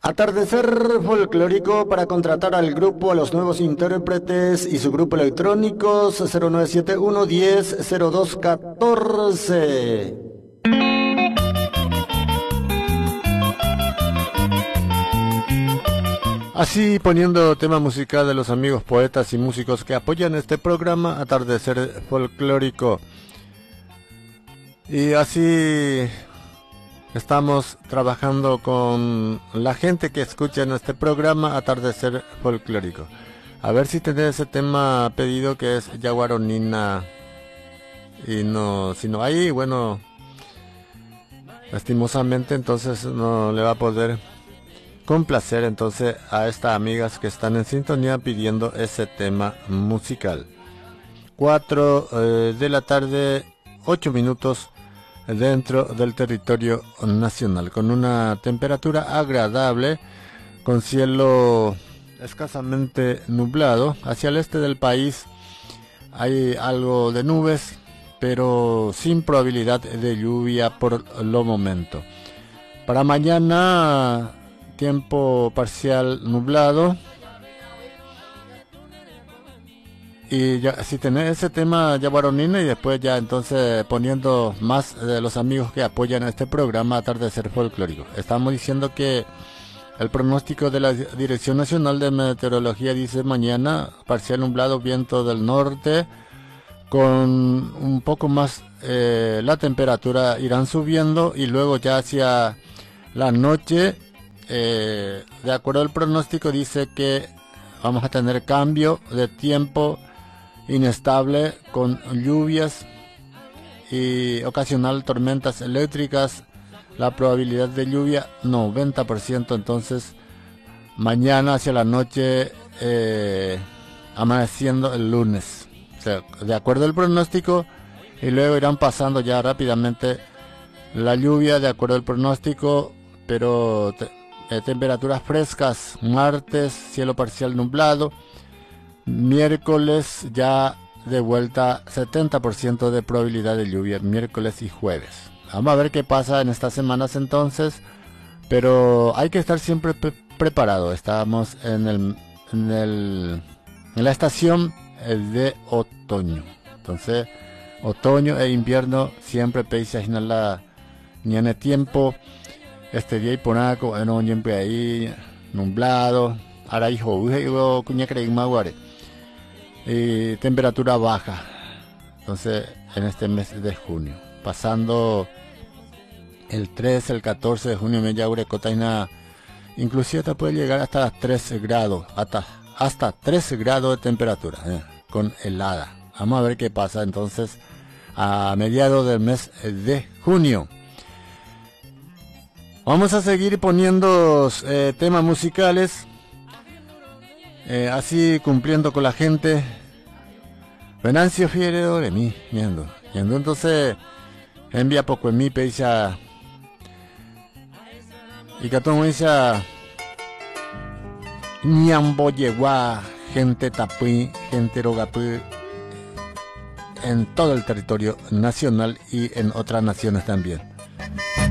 Atardecer folclórico para contratar al grupo a los nuevos intérpretes y su grupo electrónicos 0971 10 02 14. Así poniendo tema musical de los amigos poetas y músicos que apoyan este programa Atardecer Folclórico. Y así estamos trabajando con la gente que escucha en este programa Atardecer Folclórico. A ver si tenés ese tema pedido que es Yaguaronina. Y no, si no hay, bueno, lastimosamente entonces no le va a poder complacer entonces a estas amigas que están en sintonía pidiendo ese tema musical. 4 de la tarde, 8 minutos dentro del territorio nacional, con una temperatura agradable, con cielo escasamente nublado. Hacia el este del país hay algo de nubes, pero sin probabilidad de lluvia por lo momento. Para mañana, tiempo parcial nublado. Y ya, si tenés ese tema Yaguaronina, y después ya entonces poniendo más de los amigos que apoyan este programa Atardecer Folclórico. Estamos diciendo que el pronóstico de la Dirección Nacional de Meteorología dice mañana parcial nublado, viento del norte, con un poco más la temperatura irán subiendo, y luego ya hacia la noche, de acuerdo al pronóstico, dice que vamos a tener cambio de tiempo inestable con lluvias y ocasional tormentas eléctricas. La probabilidad de lluvia 90%. Entonces mañana hacia la noche, amaneciendo el lunes, o sea, de acuerdo al pronóstico, y luego irán pasando ya rápidamente la lluvia de acuerdo al pronóstico, pero temperaturas frescas. Martes cielo parcial nublado, miércoles ya de vuelta 70% de probabilidad de lluvia, miércoles y jueves. Vamos a ver qué pasa en estas semanas entonces, pero hay que estar siempre preparado. Estamos en la estación de otoño, entonces otoño e invierno siempre peisa la niane tiempo. Este día y ponaco en un tiempo ahí nublado, ahora hijo cuña creen maguare, y temperatura baja. Entonces en este mes de junio, pasando el 13, el 14 de junio, me yaure cotaina, inclusive hasta puede llegar hasta 13 grados, hasta 13 grados de temperatura, con helada. Vamos a ver qué pasa entonces a mediados del mes de junio. Vamos a seguir poniendo temas musicales, así cumpliendo con la gente. Venancio Figueredo de mí, yendo entonces envía poco en mí, peisa y catón dice ñambo yegua, gente tapui, gente rogapu, en todo el territorio nacional y en otras naciones también.